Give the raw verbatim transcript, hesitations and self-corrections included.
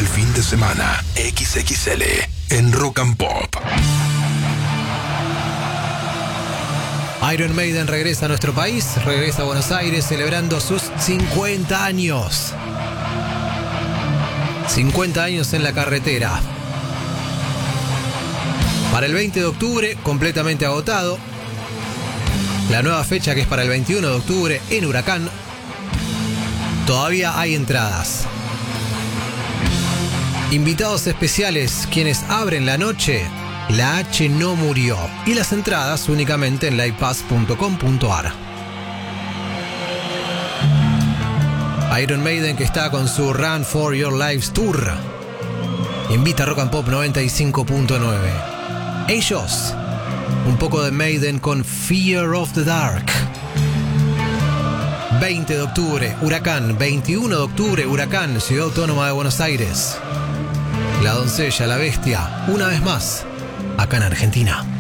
el fin de semana. equis equis ele en Rock and Pop. Iron Maiden regresa a nuestro país, regresa a Buenos Aires celebrando sus cincuenta años. cincuenta años en la carretera. Para el veinte de octubre, completamente agotado. La nueva fecha, que es para el veintiuno de octubre, en Huracán. Todavía hay entradas. Invitados especiales, quienes abren la noche, La H no murió. Y las entradas únicamente en livepass punto com punto ar. Iron Maiden, que está con su Run for Your Lives Tour, invita a Rock and Pop noventa y cinco punto nueve. Ellos, un poco de Maiden con Fear of the Dark. veinte de octubre, Huracán. veintiuno de octubre, Huracán, Ciudad Autónoma de Buenos Aires. La doncella, la bestia, una vez más, acá en Argentina.